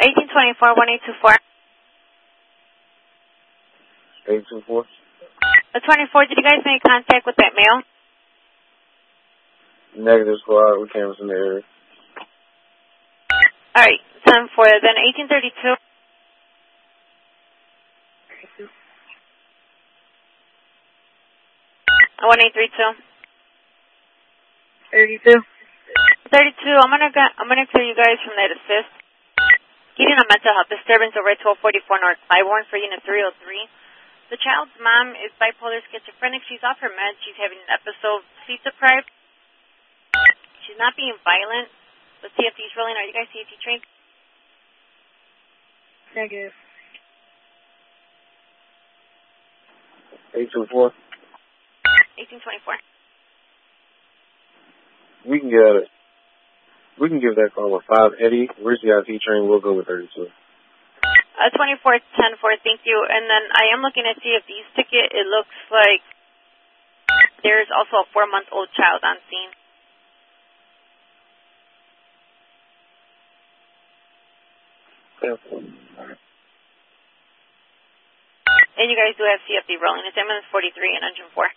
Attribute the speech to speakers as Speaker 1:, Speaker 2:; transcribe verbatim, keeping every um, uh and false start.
Speaker 1: eighteen twenty-four, one eight two four.
Speaker 2: eight two four?
Speaker 1: The twenty-four, did you guys make contact with that male?
Speaker 2: Negative squad, we canvassed in the area.
Speaker 1: Alright, ten four, then eighteen thirty-two. one eight three two.
Speaker 3: thirty-two.
Speaker 1: thirty-two, I'm gonna go, I'm gonna clear you guys from that assist. Getting a mental health disturbance over at twelve forty-four North Clybourne for unit three oh three. The child's mom is bipolar schizophrenic. She's off her meds. She's having an episode of sleep deprived. She's not being violent. The C F D's rolling. Are you guys C F D trained?
Speaker 3: Negative.
Speaker 2: eight two four?
Speaker 1: eighteen twenty-four.
Speaker 2: We can get it. We can give that call a five. Eddie, we're C I T trained. We'll go with thirty-two.
Speaker 1: Uh, twenty-four ten four, thank you. And then I am looking at C F D's ticket. It looks like there's also a four-month-old child on scene.
Speaker 2: Yeah.
Speaker 1: And you guys do have C F D rolling. It's ambulance forty-three and engine four.